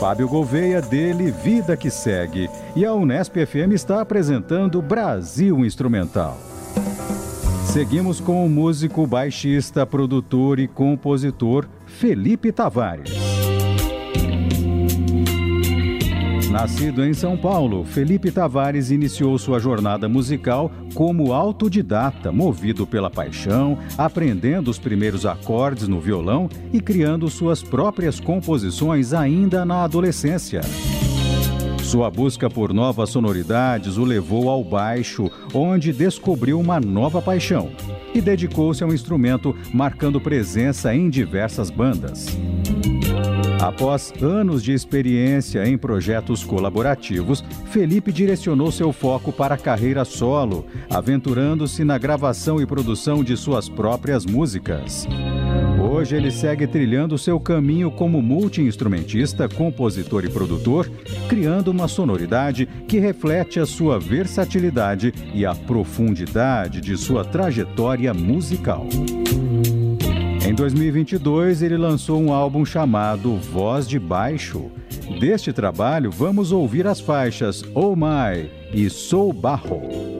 Fábio Gouveia, dele Vida que Segue. E a Unesp FM está apresentando Brasil Instrumental. Seguimos com o músico, baixista, produtor e compositor Felipe Tavares. Nascido em São Paulo, Felipe Tavares iniciou sua jornada musical como autodidata, movido pela paixão, aprendendo os primeiros acordes no violão e criando suas próprias composições ainda na adolescência. Sua busca por novas sonoridades o levou ao baixo, onde descobriu uma nova paixão e dedicou-se ao instrumento, marcando presença em diversas bandas. Após anos de experiência em projetos colaborativos, Felipe direcionou seu foco para a carreira solo, aventurando-se na gravação e produção de suas próprias músicas. Hoje ele segue trilhando seu caminho como multi-instrumentista, compositor e produtor, criando uma sonoridade que reflete a sua versatilidade e a profundidade de sua trajetória musical. Em 2022, ele lançou um álbum chamado Voz de Baixo. Deste trabalho, vamos ouvir as faixas Oh My e Sou Barro.